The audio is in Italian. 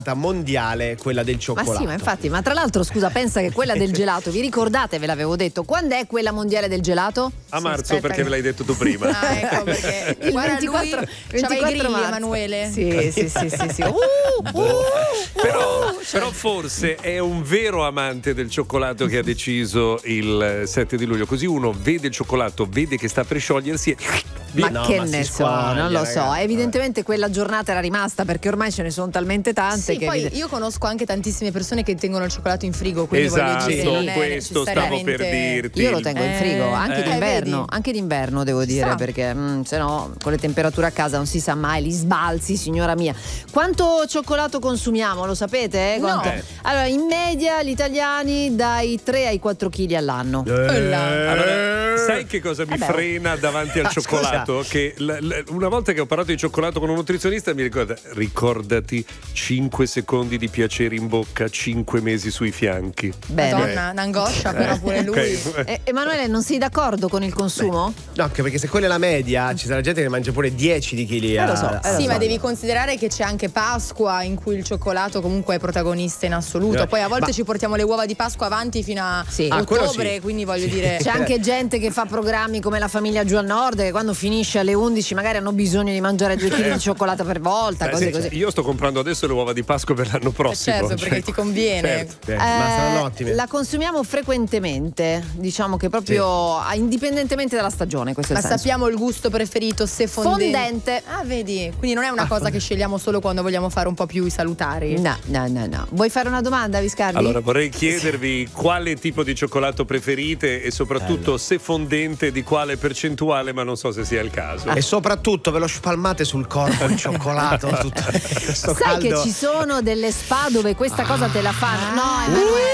mondiale, quella del cioccolato. Ma sì, ma infatti, ma tra l'altro, scusa, pensa che quella del gelato, vi ricordate, ve l'avevo detto, quando è quella mondiale del gelato? A marzo, perché ve l'hai detto tu prima. Ah, ecco perché. Il Guarda, 24 lui c'aveva i grilli, marzo. Emanuele. Sì. Però forse è un vero amante del cioccolato che ha deciso il 7 di luglio. Così uno vede il cioccolato, vede che sta per sciogliersi. Ma No, che ma ne si so, squaglia, non lo so. ragazzi. Evidentemente quella giornata era rimasta, perché ormai ce ne sono talmente tante Sì, che poi io conosco anche tantissime persone che tengono il cioccolato in frigo, quindi Esatto, voglio dire, non è questo stavo per necessariamente- dirti. io lo tengo in frigo anche d'inverno, vedi? anche d'inverno devo dire, Sa. perché se no con le temperature a casa non si sa mai, li sbalzi, signora mia. Quanto cioccolato consumiamo, lo sapete? Quanto? No. Allora, in media gli italiani dai 3 ai 4 kg all'anno. Allora, sai che cosa mi beh. frena davanti al cioccolato? Che una volta che ho parlato di cioccolato con un nutrizionista mi ricorda: ricordati 5 secondi di piacere in bocca, 5 mesi sui fianchi. Bene. Madonna, un'angoscia però pure lui. Ok. Emanuele, non sei d'accordo con il consumo? No, anche perché se quella è la media, ci sarà gente che ne mangia pure 10 di chili. Lo so, Sì, ma devi considerare che c'è anche Pasqua in cui il cioccolato comunque è protagonista in assoluto. Poi a volte ci portiamo le uova di Pasqua avanti fino a Sì. quello ottobre, sì. quindi voglio dire. C'è anche gente che fa programmi come la famiglia giù al nord, che quando finisce alle 11 magari hanno bisogno di mangiare 2 kg di cioccolata per volta, cose Sì, così. io sto comprando adesso le uova di Pasqua per l'anno prossimo. Certo, perché ti conviene. certo. Ma saranno ottime. La consumiamo frequentemente, diciamo che proprio indipendentemente dalla stagione, questo è Ma il senso. sappiamo il gusto preferito, se Fondente. Ah, vedi? Quindi non è una cosa che scegliamo solo quando vogliamo fare un po' più i salutari. No. Vuoi fare una domanda, Viscardi? Allora vorrei chiedervi quale tipo di cioccolato preferite e soprattutto se fondente di quale percentuale, ma non so se sia il caso. E soprattutto ve lo spalmate sul corpo il cioccolato. Tutto questo Sai caldo. che ci sono delle spa dove questa cosa te la fanno? No, Emanuele.